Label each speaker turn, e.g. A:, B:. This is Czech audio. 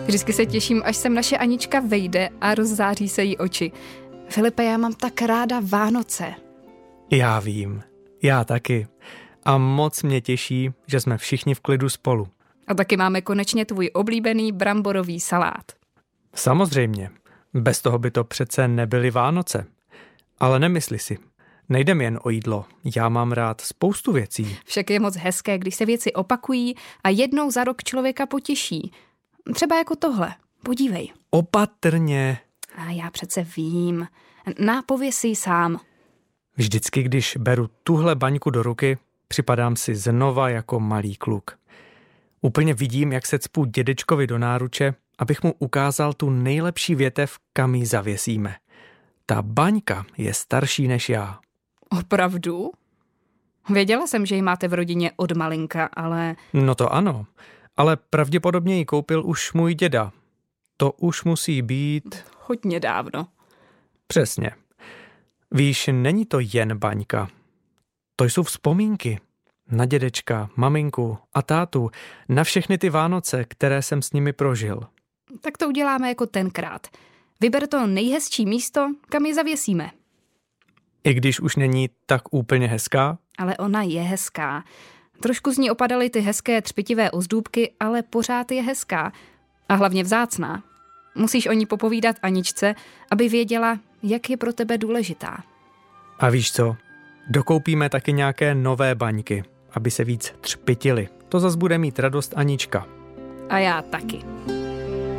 A: Vždycky se těším, až sem naše Anička vejde a rozzáří se jí oči. Filipe, já mám tak ráda Vánoce.
B: Já vím, já taky. A moc mě těší, že jsme všichni v klidu spolu.
A: A taky máme konečně tvůj oblíbený bramborový salát.
B: Samozřejmě, bez toho by to přece nebyly Vánoce. Ale nemysli si, nejde mi jen o jídlo, já mám rád spoustu věcí.
A: Však je moc hezké, když se věci opakují a jednou za rok člověka potěší. Třeba jako tohle, podívej.
B: Opatrně.
A: A já přece vím, nápověz si sám.
B: Vždycky, když beru tuhle baňku do ruky, připadám si znova jako malý kluk. Úplně vidím, jak se cpu dědečkovi do náruče, abych mu ukázal tu nejlepší větev, kam ji zavěsíme. Ta baňka je starší než já.
A: Opravdu? Věděla jsem, že ji máte v rodině od malinka, ale...
B: No to ano, ale pravděpodobně ji koupil už můj děda. To už musí být...
A: Hodně dávno.
B: Přesně. Víš, není to jen baňka. To jsou vzpomínky. Na dědečka, maminku a tátu, na všechny ty Vánoce, které jsem s nimi prožil.
A: Tak to uděláme jako tenkrát. Vyber to nejhezčí místo, kam ji zavěsíme.
B: I když už není tak úplně hezká?
A: Ale ona je hezká. Trošku z ní opadaly ty hezké třpitivé ozdůbky, ale pořád je hezká. A hlavně vzácná. Musíš o ní popovídat Aničce, aby věděla, jak je pro tebe důležitá.
B: A víš co? Dokoupíme taky nějaké nové baňky, aby se víc třpitily. To zas bude mít radost Anička.
A: A já taky.